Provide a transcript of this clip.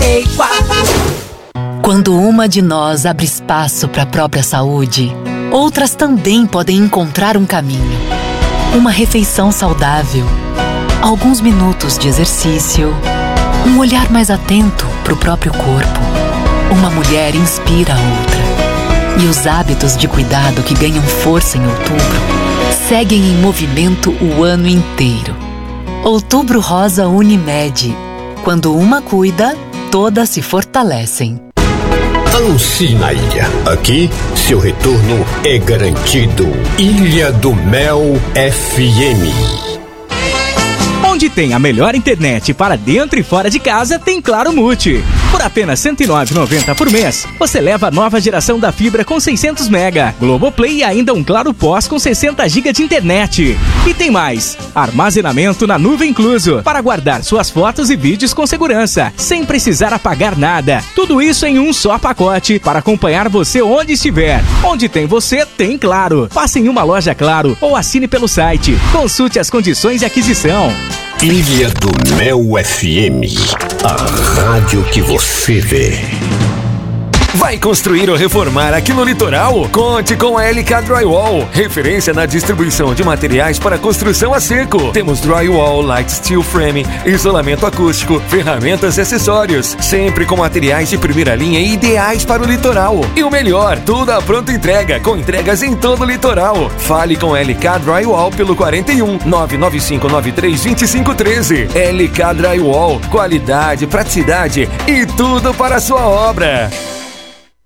Quando uma de nós abre espaço para a própria saúde, outras também podem encontrar um caminho. Uma refeição saudável, alguns minutos de exercício, um olhar mais atento para o próprio corpo. Uma mulher inspira a outra. E os hábitos de cuidado que ganham força em outubro seguem em movimento o ano inteiro. Outubro Rosa Unimed. Quando uma cuida, todas se fortalecem. Anuncie na ilha. Aqui, seu retorno é garantido. Ilha do Mel FM. Onde tem a melhor internet para dentro e fora de casa, tem Claro Multi. Por apenas R$ 109,90 por mês, você leva a nova geração da fibra com 600 mega, Globoplay e ainda um Claro Pós com 60 GB de internet. E tem mais, armazenamento na nuvem incluso, para guardar suas fotos e vídeos com segurança, sem precisar apagar nada. Tudo isso em um só pacote, para acompanhar você onde estiver. Onde tem você, tem Claro. Passe em uma loja Claro ou assine pelo site. Consulte as condições de aquisição. Ilha do Mel FM, a rádio que você vê. Vai construir ou reformar aqui no litoral? Conte com a LK Drywall, referência na distribuição de materiais para construção a seco. Temos drywall, light steel frame, isolamento acústico, ferramentas e acessórios, sempre com materiais de primeira linha e ideais para o litoral. E o melhor, tudo à pronta entrega, com entregas em todo o litoral. Fale com LK Drywall pelo 41 99593 2513. LK Drywall, qualidade, praticidade e tudo para a sua obra.